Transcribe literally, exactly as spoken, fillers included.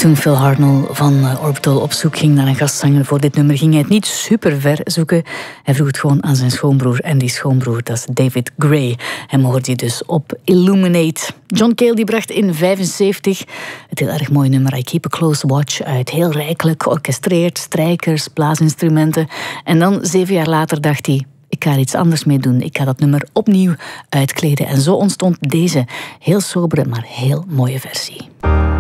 Toen Phil Hartnell van Orbital op zoek ging naar een gastzanger voor dit nummer, ging hij het niet super ver zoeken. Hij vroeg het gewoon aan zijn schoonbroer. En die schoonbroer, dat is David Gray. Hem hoorde hij dus op Illuminate. John Cale die bracht in vijfenzeventig het heel erg mooie nummer I Keep a Close Watch uit. Heel rijkelijk georchestreerd, strijkers, blaasinstrumenten. En dan, zeven jaar later, dacht hij: ik ga er iets anders mee doen. Ik ga dat nummer opnieuw uitkleden. En zo ontstond deze heel sobere, maar heel mooie versie.